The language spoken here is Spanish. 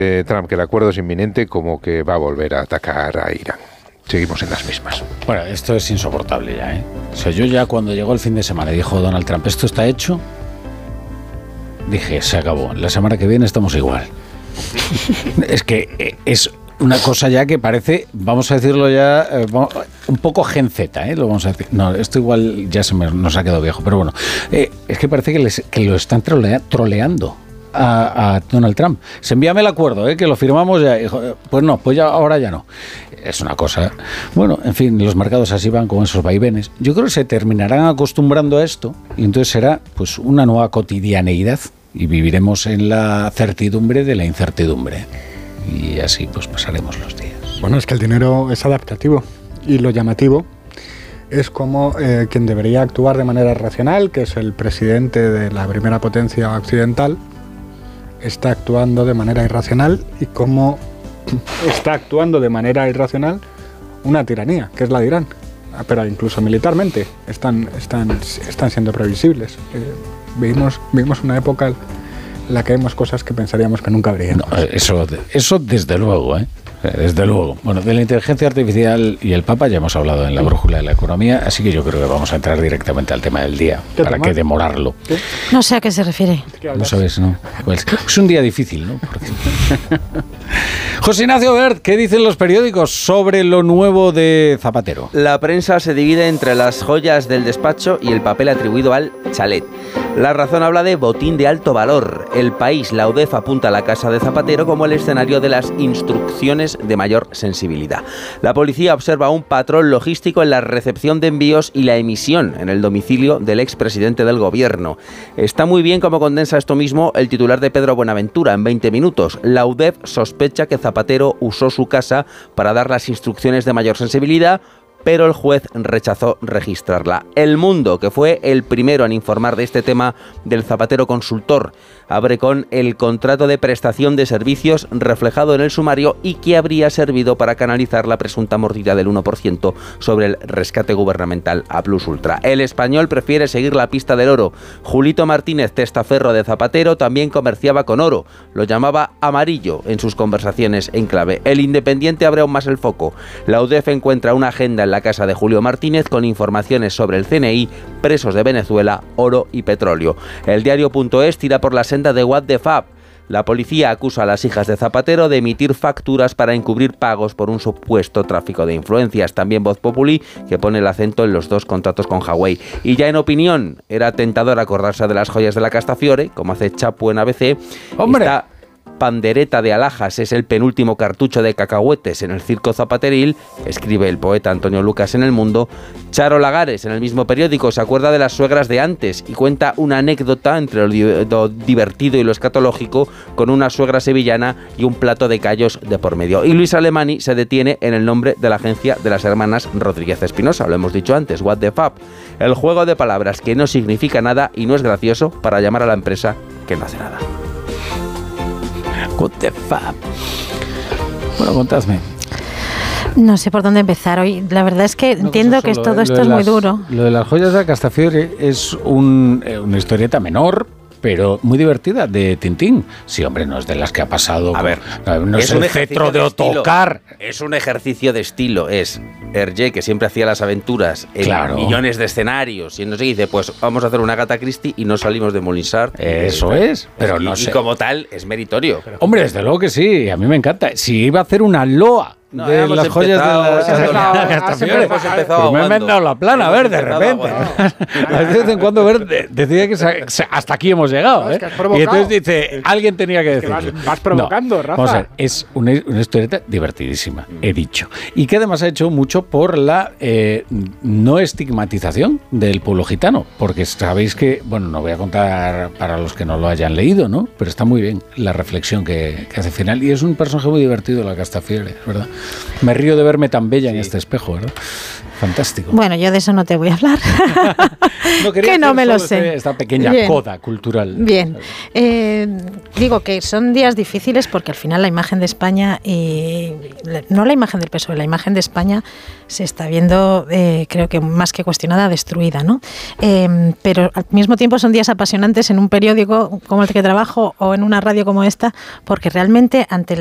Trump que el acuerdo es inminente como que va a volver a atacar a Irán. Seguimos en las mismas. Bueno, esto es insoportable ya, ¿eh? O sea, yo ya cuando llegó el fin de semana y dijo Donald Trump, esto está hecho, dije, se acabó. La semana que viene estamos igual. Es que es una cosa ya que parece, vamos a decirlo ya, un poco Gen Z, lo vamos a decir. No, esto igual ya nos ha quedado viejo, pero bueno. Es que parece que lo están troleando a Donald Trump. Se envíame el acuerdo, que lo firmamos ya. Pues no, pues ya ahora ya no. Es una cosa... Bueno, en fin, los mercados así van con esos vaivenes. Yo creo que se terminarán acostumbrando a esto y entonces será pues una nueva cotidianeidad y viviremos en la certidumbre de la incertidumbre. Y así pues pasaremos los días. Bueno, es que el dinero es adaptativo y lo llamativo es como quien debería actuar de manera racional, que es el presidente de la primera potencia occidental, está actuando de manera irracional y cómo está actuando de manera irracional una tiranía, que es la de Irán. Pero incluso militarmente están siendo previsibles. Vivimos una época en la que vemos cosas que pensaríamos que nunca veríamos. No, eso desde luego, desde luego. Bueno, de la inteligencia artificial y el Papa ya hemos hablado en la brújula de la economía, así que yo creo que vamos a entrar directamente al tema del día. ¿Para qué demorarlo? ¿Qué? No sé a qué se refiere. No sabes, ¿no? Pues, es un día difícil, ¿no? José Ignacio Bert, ¿qué dicen los periódicos sobre lo nuevo de Zapatero? La prensa se divide entre las joyas del despacho y el papel atribuido al chalet. La Razón habla de botín de alto valor. El País, la UDEF apunta a la casa de Zapatero como el escenario de las instrucciones de mayor sensibilidad. La policía observa un patrón logístico en la recepción de envíos y la emisión en el domicilio del expresidente del gobierno. Está muy bien como condensa esto mismo el titular de Pedro Buenaventura en 20 minutos. La UDEF sospecha que Zapatero usó su casa para dar las instrucciones de mayor sensibilidad, pero el juez rechazó registrarla. El Mundo, que fue el primero en informar de este tema del Zapatero consultor, abre con el contrato de prestación de servicios reflejado en el sumario y que habría servido para canalizar la presunta mordida del 1% sobre el rescate gubernamental a Plus Ultra. El Español prefiere seguir la pista del oro. Julito Martínez, testaferro de Zapatero, también comerciaba con oro. Lo llamaba amarillo en sus conversaciones en clave. El Independiente abre aún más el foco. La UDEF encuentra una agenda en la casa de Julio Martínez con informaciones sobre el CNI, presos de Venezuela, oro y petróleo. El diario.es tira por la senda de What the Fuck. La policía acusa a las hijas de Zapatero de emitir facturas para encubrir pagos por un supuesto tráfico de influencias. También Voz Populi, que pone el acento en los dos contratos con Huawei. Y ya en Opinión, era tentador acordarse de las joyas de la Castafiore, como hace Chapu en ABC. ¡Hombre! Esta pandereta de alhajas es el penúltimo cartucho de cacahuetes en el circo zapateril, escribe el poeta Antonio Lucas en El Mundo. Charo Lagares, en el mismo periódico, se acuerda de las suegras de antes y cuenta una anécdota entre lo divertido y lo escatológico con una suegra sevillana y un plato de callos de por medio. Y Luis Alemany se detiene en el nombre de la agencia de las hermanas Rodríguez Espinosa, lo hemos dicho antes, What the Fuck, el juego de palabras que no significa nada y no es gracioso para llamar a la empresa que no hace nada. What the fuck. Bueno, contadme. No sé por dónde empezar hoy. La verdad es que entiendo que todo esto es muy duro. Lo de las joyas de la Castafiore es una historieta menor, pero muy divertida, de Tintín. Sí, hombre, no es de las que ha pasado. A ver, no es el cetro de Ottokar. Es un ejercicio de estilo. Es Hergé, que siempre hacía las aventuras en millones de escenarios. Y no sé, dice, pues vamos a hacer una Agatha Christie y no salimos de Molinsart. Eso es, pero no sé. Y como tal, es meritorio. Hombre, desde luego que sí, a mí me encanta. Si iba a hacer una loa de las joyas de la Castafiore, pues me he inventado la plana, a ver, de repente. De vez en cuando, decía que hasta aquí hemos llegado, ¿eh? Y entonces dice, alguien tenía que decirlo. Vas provocando, Rafa. Vamos a ver, es una historieta divertidísima, he dicho. Y que además ha hecho mucho por la no estigmatización del pueblo gitano, porque sabéis que, bueno, no voy a contar para los que no lo hayan leído, ¿no? Pero está muy bien la reflexión que hace al final. Y es un personaje muy divertido, la Castafiore, ¿verdad? Me río de verme tan bella en este espejo, ¿verdad? Fantástico. Bueno, yo de eso no te voy a hablar. Que no me lo sé. Esta pequeña coda cultural. Bien. Digo que son días difíciles porque al final la imagen de España, y no la imagen del PSOE, la imagen de España se está viendo, creo que más que cuestionada, destruida, ¿no? Pero al mismo tiempo son días apasionantes en un periódico como el que trabajo o en una radio como esta, porque realmente ante